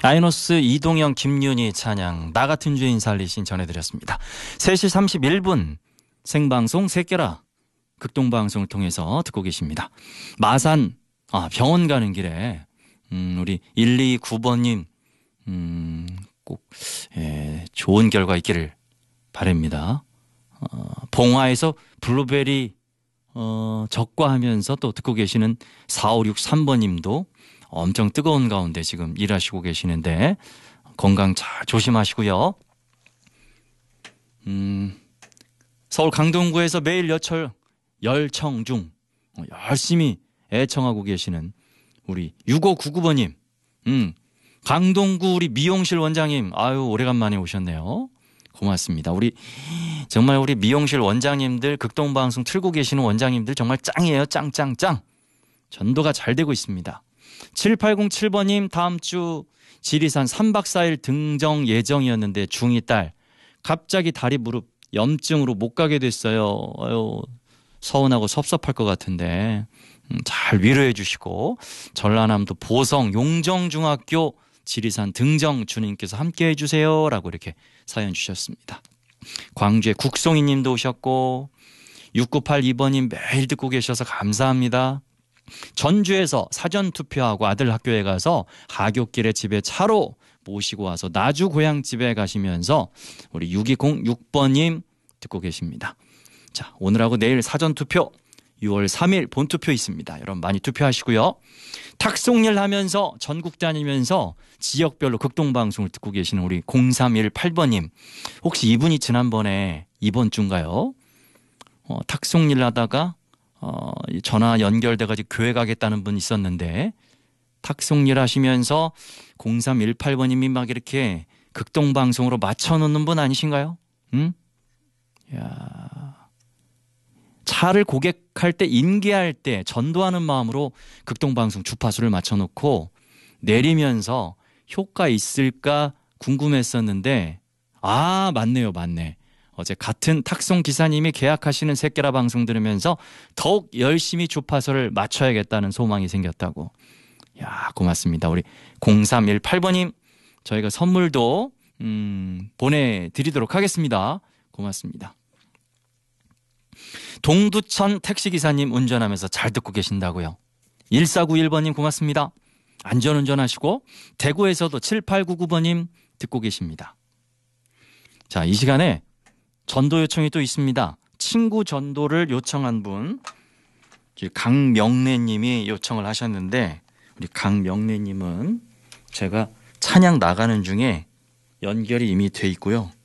아이노스 이동영 김윤희 찬양 나 같은 죄인 살리신 전해드렸습니다. 3시 31분 생방송 새끼라 극동방송을 통해서 듣고 계십니다. 마산 병원 가는 길에 우리 129번님 꼭 좋은 결과 있기를 바랍니다. 봉화에서 블루베리 적과하면서 또 듣고 계시는 4563번님도 엄청 뜨거운 가운데 지금 일하시고 계시는데 건강 잘 조심하시고요. 서울 강동구에서 매일 열청 중 열심히 애청하고 계시는 우리 6599번님, 강동구 우리 미용실 원장님, 아유 오래간만에 오셨네요. 고맙습니다. 정말 우리 미용실 원장님들, 극동방송 틀고 계시는 원장님들 정말 짱이에요. 짱. 전도가 잘 되고 있습니다. 7807번님 다음 주 지리산 3박 4일 등정 예정이었는데 중2 딸 갑자기 다리 무릎 염증으로 못 가게 됐어요. 아유, 서운하고 섭섭할 것 같은데 잘 위로해 주시고 전라남도 보성 용정중학교 지리산 등정 주님께서 함께 해주세요 라고 이렇게 사연 주셨습니다. 광주의 국송이 님도 오셨고 6982번님 매일 듣고 계셔서 감사합니다. 전주에서 사전투표하고 아들 학교에 가서 하굣길에 집에 차로 모시고 와서 나주 고향집에 가시면서 우리 6206번님 듣고 계십니다. 자, 오늘하고 내일 사전투표 6월 3일 본투표 있습니다. 여러분 많이 투표하시고요. 탁송일 하면서 전국 다니면서 지역별로 극동방송을 듣고 계시는 우리 0318번님 혹시 이분이 지난번에 이번 주인가요? 탁송일 하다가 전화 연결돼가지고 교회 가겠다는 분 있었는데 탁송일 하시면서 0318번님이 막 이렇게 극동방송으로 맞춰놓는 분 아니신가요? 야, 차를 고객할 때 인계할 때 전도하는 마음으로 극동방송 주파수를 맞춰놓고 내리면서 효과 있을까 궁금했었는데 맞네. 어제 같은 탁송 기사님이 계약하시는 새끼라 방송 들으면서 더욱 열심히 주파수를 맞춰야겠다는 소망이 생겼다고. 야, 고맙습니다. 우리 0318번님 저희가 선물도 보내드리도록 하겠습니다. 고맙습니다. 동두천 택시기사님 운전하면서 잘 듣고 계신다고요. 1491번님 고맙습니다. 안전운전하시고 대구에서도 7899번님 듣고 계십니다. 자, 이 시간에 전도 요청이 또 있습니다. 친구 전도를 요청한 분 강명래 님이 요청을 하셨는데 우리 강명래 님은 제가 찬양 나가는 중에 연결이 이미 돼 있고요.